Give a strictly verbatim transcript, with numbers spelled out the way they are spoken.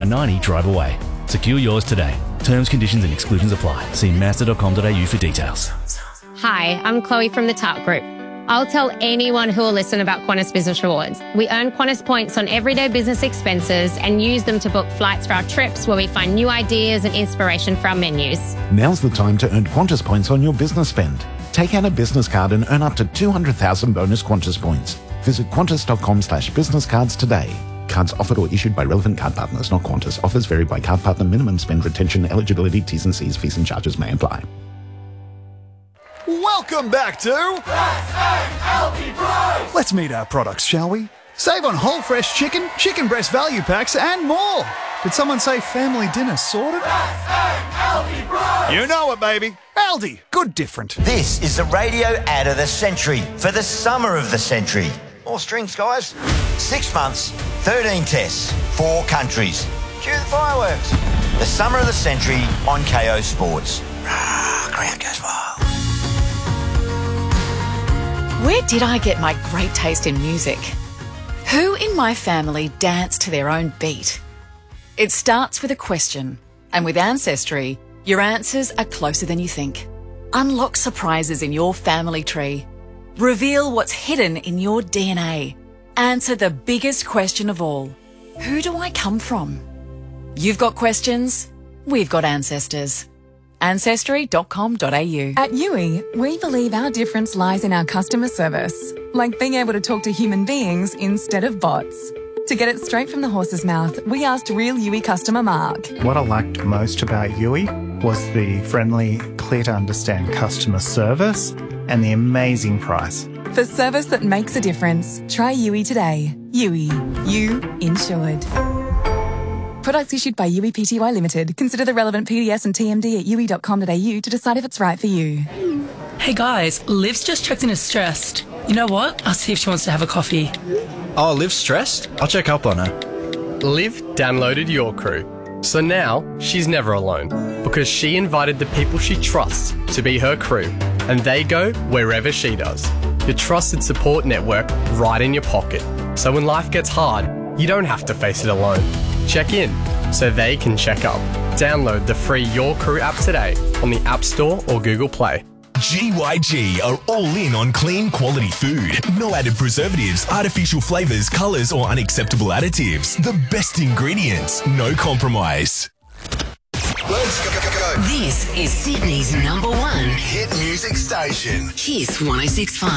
ninety drive away. Secure yours today. Terms, conditions and exclusions apply. See mazda dot com dot a u for details. Hi, I'm Chloe from the Tart Group. I'll tell anyone who will listen about Qantas Business Rewards. We earn Qantas points on everyday business expenses and use them to book flights for our trips where we find new ideas and inspiration for our menus. Now's the time to earn Qantas points on your business spend. Take out a business card and earn up to two hundred thousand bonus Qantas points. Visit qantas.com slash business cards today. Cards offered or issued by relevant card partners, not Qantas. Offers vary by card partner. Minimum spend, retention, eligibility, T's and C's, fees and charges may apply. Welcome back to S A L T Price. Let's meet our products, shall we? Save on whole fresh chicken, chicken breast value packs and more. Did someone say family dinner sorted? S A L T Price. You know it, baby. Aldi, good different. This is the radio ad of the century for the summer of the century. More strings, guys. Six months, thirteen tests, four countries. Cue the fireworks. The summer of the century on K O Sports. Ah, crowd goes wild. Where did I get my great taste in music? Who in my family danced to their own beat? It starts with a question, and with Ancestry, your answers are closer than you think. Unlock surprises in your family tree. Reveal what's hidden in your D N A. Answer the biggest question of all. Who do I come from? You've got questions, we've got ancestors. ancestry dot com dot a u. At U I, we believe our difference lies in our customer service, like being able to talk to human beings instead of bots. To get it straight from the horse's mouth, we asked real U I customer Mark. What I liked most about U I was the friendly, clear to understand customer service and the amazing price. For service that makes a difference, try U I today. U I. You insured. Products issued by U I Pty Limited. Consider the relevant P D S and T M D at u i dot com dot a u to decide if it's right for you. Hey guys, Liv's just checked in as stressed. You know what? I'll see if she wants to have a coffee. Oh, Liv's stressed? I'll check up on her. Liv downloaded Your Crew. So now she's never alone because she invited the people she trusts to be her crew and they go wherever she does. Your trusted support network right in your pocket. So when life gets hard, you don't have to face it alone. Check in so they can check up. Download the free Your Crew app today on the App Store or Google Play. G Y G are all in on clean quality food. No added preservatives, artificial flavours, colours or unacceptable additives. The best ingredients, no compromise. Let's go, go, go. This is Sydney's number one hit music station. Kiss one oh six point five.